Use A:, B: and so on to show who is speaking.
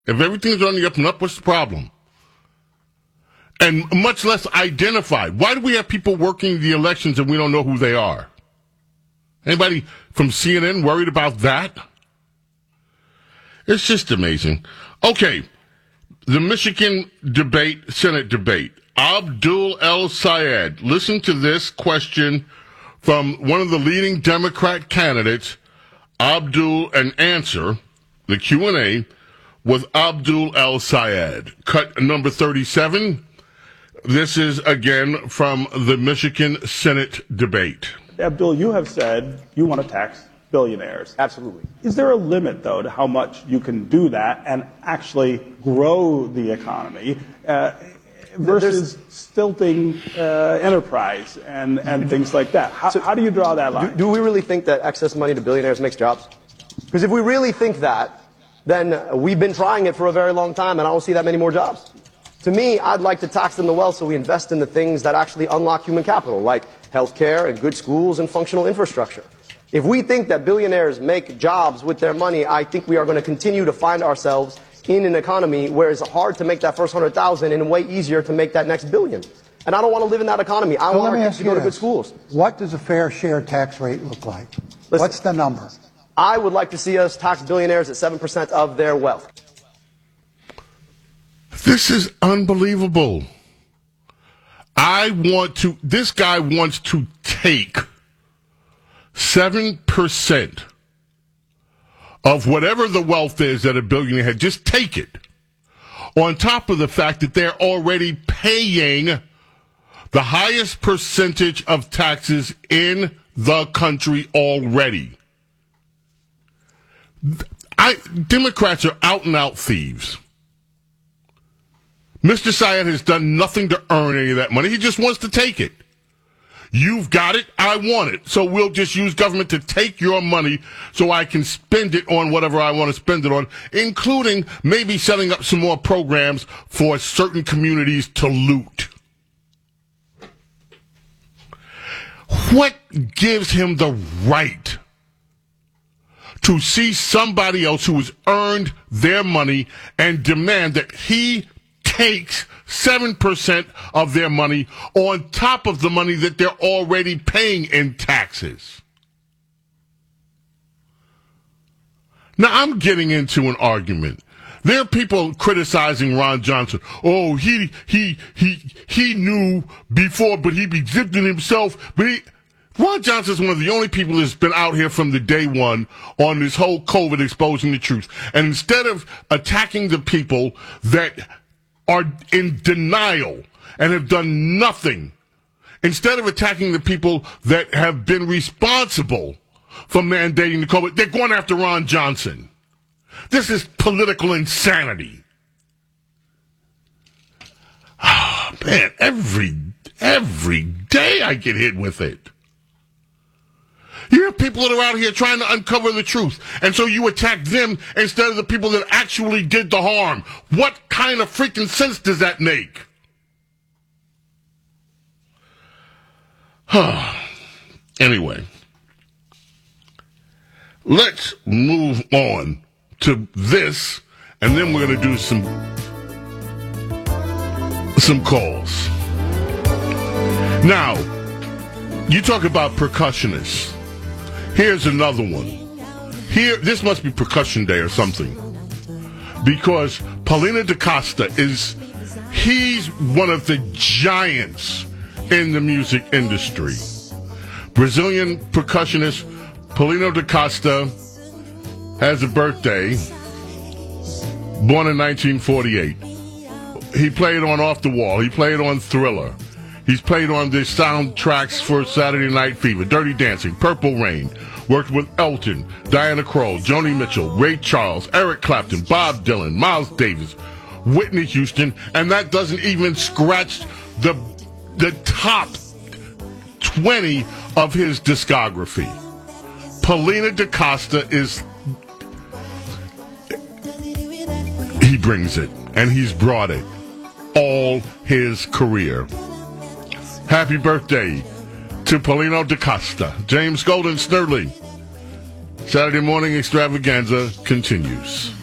A: If everything's on the up and up, what's the problem? And much less identified. Why do we have people working the elections and we don't know who they are? Anybody from CNN worried about that? It's just amazing. Okay, the Michigan debate, Senate debate. Abdul El-Sayed. Listen to this question from one of the leading Democrat candidates, Abdul, and answer, the Q&A, with Abdul El-Sayed. Cut number 37. This is, again, from the Michigan Senate debate.
B: Abdul, you have said you want to tax billionaires.
C: Absolutely.
B: Is there a limit, though, to how much you can do that and actually grow the economy versus stilting enterprise and things like that? How do you draw that line?
C: Do we really think that excess money to billionaires makes jobs? Because if we really think that, then we've been trying it for a very long time, and I don't see that many more jobs. To me, I'd like to tax them the wealth so we invest in the things that actually unlock human capital, like healthcare and good schools and functional infrastructure. If we think that billionaires make jobs with their money, I think we are going to continue to find ourselves in an economy where it's hard to make that first 100,000 and way easier to make that next billion. And I don't want to live in that economy. I want our kids to go to good schools.
D: What does a fair share tax rate look like? What's the number?
C: I would like to see us tax billionaires at 7% of their wealth.
A: This is unbelievable. This guy wants to take 7% of whatever the wealth is that a billionaire had. Just take it. On top of the fact that they're already paying the highest percentage of taxes in the country already. Democrats are out and out thieves. Mr. Sayed has done nothing to earn any of that money. He just wants to take it. You've got it, I want it. So we'll just use government to take your money so I can spend it on whatever I want to spend it on, including maybe setting up some more programs for certain communities to loot. What gives him the right to see somebody else who has earned their money and demand that he takes 7% of their money on top of the money that they're already paying in taxes? Now, I'm getting into an argument. There are people criticizing Ron Johnson. Oh, he knew before, but he exempted himself. Ron Johnson is one of the only people that's been out here from the day one on this whole COVID exposing the truth. And instead of attacking the people that are in denial and have done nothing, instead of attacking the people that have been responsible for mandating the COVID, they're going after Ron Johnson. This is political insanity. Oh, man, every day I get hit with it. You have people that are out here trying to uncover the truth, and so you attack them instead of the people that actually did the harm. What kind of freaking sense does that make? Anyway, let's move on to this, and then we're going to do some calls. Now, you talk about percussionists. Here's another one. This must be Percussion Day or something. Because Paulina DaCosta he's one of the giants in the music industry. Brazilian percussionist Paulina DaCosta has a birthday, born in 1948. He played on Off the Wall. He played on Thriller. He's played on the soundtracks for Saturday Night Fever, Dirty Dancing, Purple Rain. Worked with Elton, Diana Krall, Joni Mitchell, Ray Charles, Eric Clapton, Bob Dylan, Miles Davis, Whitney Houston, and that doesn't even scratch the top 20 of his discography. Paulina DaCosta he brings it, and he's brought it all his career. Happy birthday to Paulina DaCosta. James Golden Snerdley. Saturday Morning Extravaganza continues.